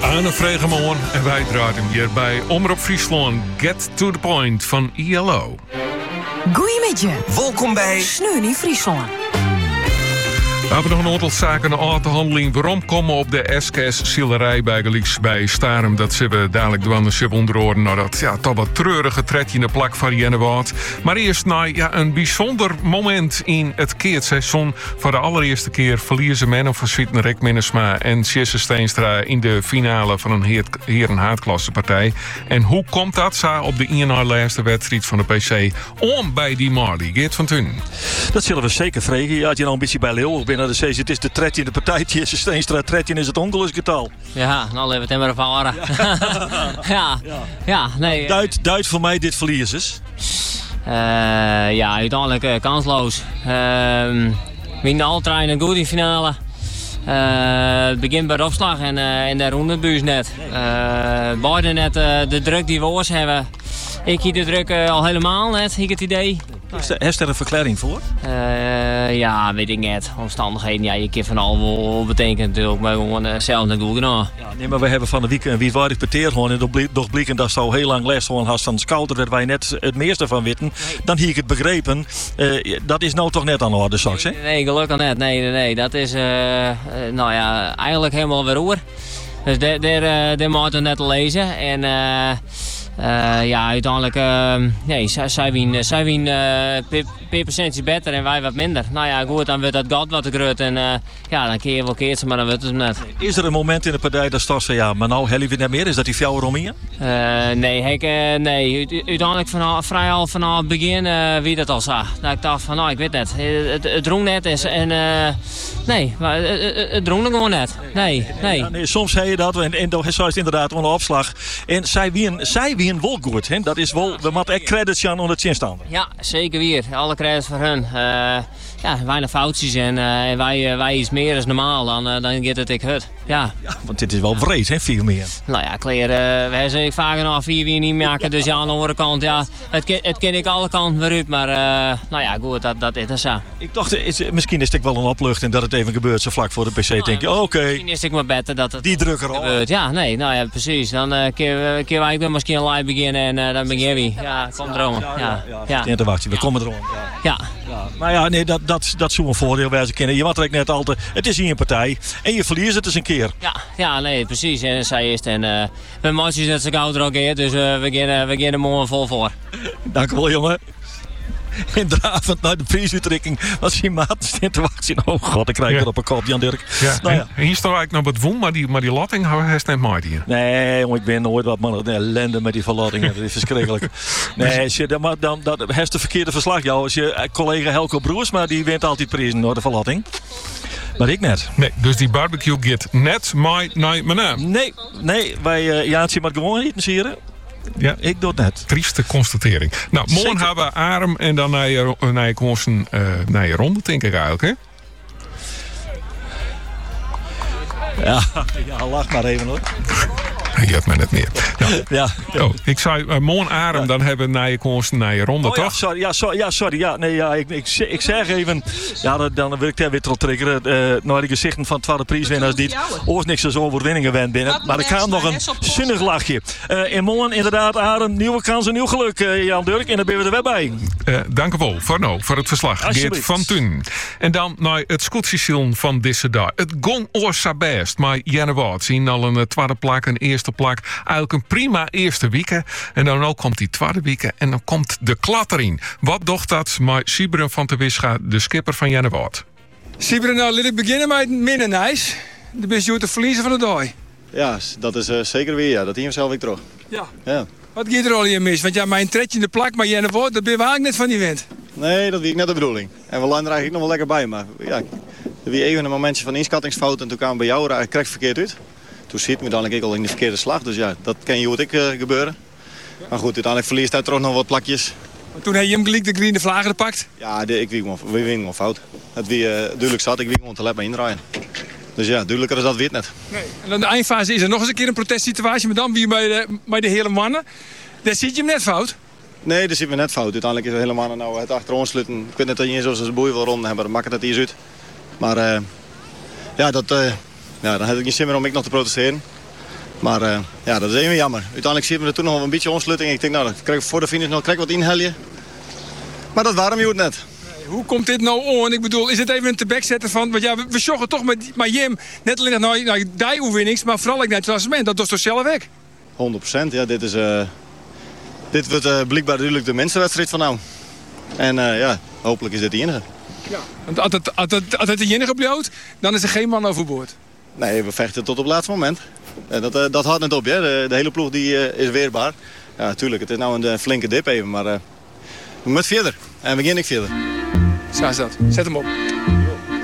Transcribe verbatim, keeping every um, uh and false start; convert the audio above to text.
Anne Vregemoorn en wij draaien hier bij Omroep Friesland Get to the Point van I L O. Goeiemiddag. Welkom bij Sneun in Friesland. We hebben nog een aantal zaken aan de handeling. Waarom komen op de S K S-zielerij bij Gelieks bij Starum? Dat zullen we dadelijk doen. Dus onderhoren naar dat ja, toch wat treurige tredje in de plak van Jennewaard. Maar eerst naar ja, een bijzonder moment in het keertseizoen. Voor de allereerste keer verliezen men of verswieten Rick Minnesma en Jesse Steenstra in de finale van een heren-haardklassepartij. En hoe komt dat? Zo op de ene laatste wedstrijd van de P C om bij die Marley. Geert van Thun. Dat zullen we zeker vragen. Je had je een ambitie bij Leeuwen binnen de C. Het is de dertiende partij. Jesse Steenstra, dertien is het ongeluksgetal. Ja, nou leven we het maar van ja. ja, ja, ja, nee. Duid, duid voor mij dit verliezers. Uh, ja, uiteindelijk uh, kansloos. Uh, Wien de Altrein een goed in finale. Uh, het begint bij de opslag en, uh, en de rondebuurs net. Uh, beide net uh, de druk die we oors hebben. Ik hier de druk uh, al helemaal net, ik het idee. Is er een verklaring voor? Uh, ja, weet ik net. Omstandigheden, ja, je kunt van al wel betekenen natuurlijk, maar gewoon uh, zelf naar goed gedaan. Ja, nee, maar we hebben van de week een wietwaardig peteer gewoon en toch blikken dat zo heel lang les gewoon had van scouter dat wij net het meeste van weten. Dan hier ik het begrepen. Uh, dat is nou toch net aan de orde, straks, hè? Nee, gelukkig net. Nee, nee, nee. Dat is, uh, uh, nou ja, eigenlijk helemaal weer oer. Dus daar, daar, daar moeten we net lezen en. Uh, Uh, ja, uiteindelijk uh, nee, zij wien, zij wien uh, per percentie beter en wij wat minder. Nou ja, goed, dan wordt dat gat wat te groot en uh, ja, dan keer je wel keertje, maar dan wordt het net. Is er een moment in de partij dat Stas zei, ja, maar nou helemaal weer net meer? Is dat die fjouwer om hier? Uh, nee, ik, uh, nee, U- uiteindelijk van, vrij al vanaf het begin uh, wie dat al zag. Dat ik dacht van, nou, ik weet net, het, het drong net is en uh, nee, maar het, het, het drong gewoon net. Nee, nee. Ja, nee soms zei je dat en, en dat is inderdaad wel een opslag. En zij wien, zij wien wel goed, hè? Dat is wel, we moeten echt credits aan onder het zinstaande. Ja, zeker weer. Alle credits voor hun. Uh, ja, weinig foutjes en uh, wij, uh, wij iets meer als normaal, dan, uh, dan gaat het ik hut. Ja. Ja, want dit is wel vreed, hè, vier meer. Nou ja, kleren, uh, wij zijn vaker nog vier weer niet maken, dus ja, aan de andere kant, ja, het, het ken ik alle kanten weer uit, maar uh, nou ja, goed, dat, dat is zo. Ik dacht, is, misschien is het wel een opluchting dat het even gebeurt zo vlak voor de P C. Nou, denk je, oké. Okay, misschien is het maar beter dat het die druk er al gebeurt. Ja, nee, nou ja, precies. Dan uh, kunnen wij ook misschien een live beginnen en uh, dan begin je. Ja, kom erom. Ja, ja, ja. ja. ja. Wacht, we komen erom. Ja. Ja. Maar ja, nee, dat, dat, dat is zo'n voordeel bij ze kennen. Je maakt net altijd, het is hier een partij en je verliest het eens een keer. Ja, ja nee, precies. En zij is en uh, we moeten net zo gauw er ook in, dus uh, we beginnen we beginnen morgen vol voor. Dank u wel, jongen. En dravend naar de prijsuitreiking was die maat staan te wachten. Oh god, ik krijg er ja. op een kop, Jan Dirk. Ja, nou, ja. En hier staat eigenlijk nog wat woon, maar die, maar die latting hebben we net maar hier. Nee, jongen, ik ben nooit wat man. Nee, ellende met die verlattingen, dat is verschrikkelijk. Nee, als je, dan, dan, dan heeft de verkeerde verslag, jou. Als je collega Helco Broers, maar die wint altijd prijzen door de verlatting. Maar ik net. Nee, dus die barbecue gaat net maar naar mijn naam. Nee, nee, wij uh, Jaantje maar gewoon eten sieren. Ja, ik doe het net. Trieste constatering. Nou, morgen hebben we Arm en dan naar je, naar je, konsen, uh, naar je ronde, denk ik eigenlijk, hè? Ja, ja, lach maar even hoor. Je hebt mij net meer. Nou, ja, ja. Oh, ik zei, uh, morgen Arm, ja. Dan hebben we naar je konsen, naar je ronde, oh, toch? Ja, sorry, ja, sorry, ja, sorry. Ja, nee, ja, ik, ik, ik zeg even, ja, dan, dan wil ik daar weer terug triggeren. Uh, naar de gezichten van twaalf prijswinnaars die ooit niks als overwinningen wend binnen. Maar er kwam nog een zinnig lachje. Uh, en morgen inderdaad, Arm, nieuwe kans en nieuw geluk, uh, Jan Dirk. En daar ben we er weer bij. Uh, dank u wel, voor, nou, voor het verslag. Geert van Thun. En dan naar het scootsysteem van deze dag. Het gong oorsa best, maar Jennewaard zien al een tweede plak, een eerste plak. Eigenlijk een prima eerste week. En dan ook komt die tweede week en dan komt de klattering. Wat docht dat? Maar Sibren van de Wisga, de skipper van Jennewaard. Sibren, nou laat ik beginnen met minder nice. De best je te verliezen van de dag. Ja, dat is uh, zeker weer. Ja. Dat hier zelf weer terug. Ja. ja. Wat gaat er al hier mis? Want ja, mijn tredje in de plak, maar Jennewaard, dat ben je eigenlijk net van die wind. Nee, dat was net de bedoeling. En we landen er eigenlijk nog wel lekker bij. Maar ja, er was even een momentje van inschattingsfout en toen kwamen we bij jou er eigenlijk correct verkeerd uit. Toen zit me dan ik al in de verkeerde slag. Dus ja, dat kan je hoe ik uh, gebeuren. Maar goed, uiteindelijk verliest hij toch nog wat plakjes. Maar toen heb je hem gelijk de green de vlaggen gepakt? Ja, de, ik wie gewoon, we wien gewoon fout. Het wie uh, duidelijk zat, ik wie gewoon te let bij indraaien. Dus ja, duidelijker is dat weet net. Nee. En dan de eindfase is er nog eens een keer een protestsituatie, maar dan weer bij de, bij de hele mannen. Daar zit je hem net fout? Nee, dat zit me net fout. Uiteindelijk is het helemaal nou het achter ons sluiten. Ik weet net dat je zoals een boei wil ronden hebben, dan maakt het hier uit. Maar uh, ja, dat, uh, ja, dan heb ik niet zin meer om ik nog te protesteren. Maar uh, ja, dat is even jammer. Uiteindelijk zien we er toen nog wel een beetje ontsluiting. Ik denk, nou, dat krijg ik voor de finish nog krijg ik wat inhelje. Maar dat waarom je het net. Hoe komt dit nou on? Ik bedoel, is het even een te zetten van... Want ja, we, we zorgen toch met, met Jim net alleen naar, naar die oefenings, maar vooral ook naar het klassement. Dat is toch zelf weg? honderd procent, ja. Dit, is, uh, dit wordt uh, blijkbaar natuurlijk de mensenwedstrijd van nou. En uh, ja, hopelijk is dit de enige. Ja, want als het, als het, als het de enige bloot, dan is er geen man overboord. Nee, we vechten tot op het laatste moment. En dat, uh, dat houdt net op, ja. De, de hele ploeg die, uh, is weerbaar. Ja, natuurlijk, het is nou een, een flinke dip even, maar uh, we moeten verder. En we gaan ik verder. Zo is dat. Zet hem op.